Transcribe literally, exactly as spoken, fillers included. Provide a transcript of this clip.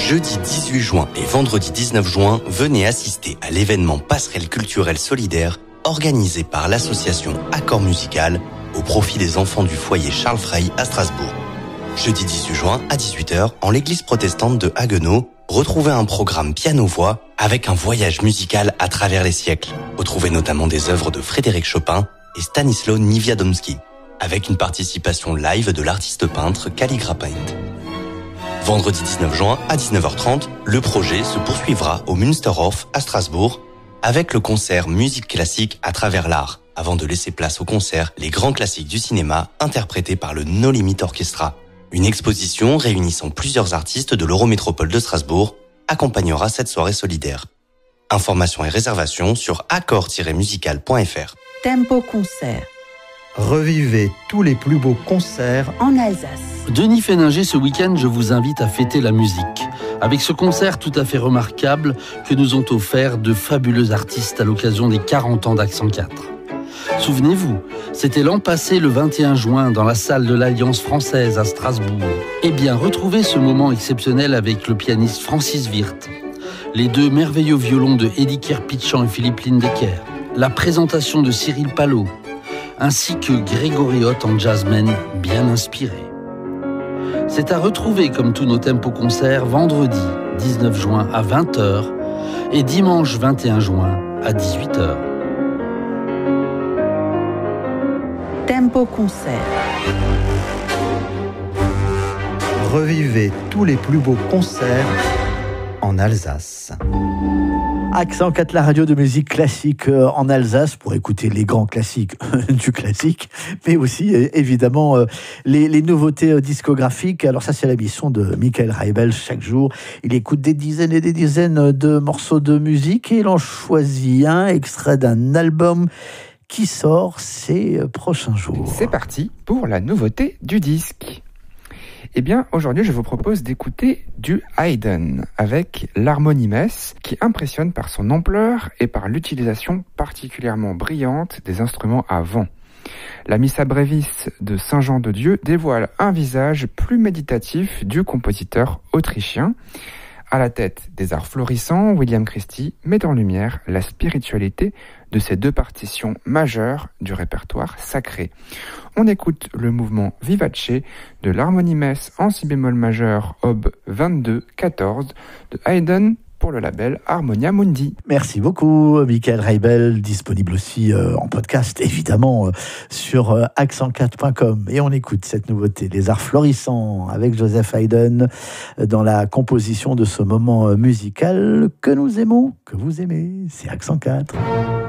Jeudi dix-huit juin et vendredi dix-neuf juin, venez assister à l'événement Passerelle culturelle solidaire organisé par l'association Accord Musical au profit des enfants du foyer Charles Frey à Strasbourg. Jeudi dix-huit juin à dix-huit heures, en l'église protestante de Haguenau, retrouvez un programme piano-voix avec un voyage musical à travers les siècles. Retrouvez notamment des œuvres de Frédéric Chopin et Stanisław Niewiadomski, avec une participation live de l'artiste peintre Calligra Paint. Vendredi dix-neuf juin à dix-neuf heures trente, le projet se poursuivra au Münsterhof à Strasbourg avec le concert Musique classique à travers l'art, avant de laisser place au concert Les grands classiques du cinéma interprétés par le No Limit Orchestra. Une exposition réunissant plusieurs artistes de l'Eurométropole de Strasbourg accompagnera cette soirée solidaire. Informations et réservations sur accord tiret musical point f r. Tempo Concert. Revivez tous les plus beaux concerts en Alsace. Denis Féninger, ce week-end, je vous invite à fêter la musique. Avec ce concert tout à fait remarquable que nous ont offert de fabuleux artistes à l'occasion des quarante ans d'Accent quatre. Souvenez-vous, c'était l'an passé le vingt et un juin dans la salle de l'Alliance française à Strasbourg. Eh bien, retrouvez ce moment exceptionnel avec le pianiste Francis Wirth, les deux merveilleux violons de Eddie Kerpitchan et Philippe Lindecker, la présentation de Cyril Palot, ainsi que Grégory Hoth en jazzman bien inspiré. C'est à retrouver comme tous nos tempos concerts vendredi dix-neuf juin à vingt heures et dimanche vingt et un juin à dix-huit heures. Tempo Concert. Revivez tous les plus beaux concerts en Alsace. Accent quatre, la radio de musique classique en Alsace, pour écouter les grands classiques du classique, mais aussi évidemment les, les nouveautés discographiques. Alors ça, c'est la mission de Michael Reibel. Chaque jour, il écoute des dizaines et des dizaines de morceaux de musique et il en choisit un extrait d'un album qui sort ces prochains jours. C'est parti pour la nouveauté du disque. Eh bien, aujourd'hui, je vous propose d'écouter du Haydn avec l'harmonie messe qui impressionne par son ampleur et par l'utilisation particulièrement brillante des instruments à vent. La Missa Brevis de Saint-Jean-de-Dieu dévoile un visage plus méditatif du compositeur autrichien. À la tête des arts florissants, William Christie met en lumière la spiritualité de ces deux partitions majeures du répertoire sacré. On écoute le mouvement Vivace de l'harmonie messe en si bémol majeur ob vingt-deux quatorze de Haydn pour le label Harmonia Mundi. Merci beaucoup, Michael Reibel, disponible aussi euh, en podcast, évidemment, euh, sur euh, accent quatre point com. Et on écoute cette nouveauté, les arts florissants, avec Joseph Haydn, euh, dans la composition de ce moment euh, musical que nous aimons, que vous aimez. C'est Accent quatre.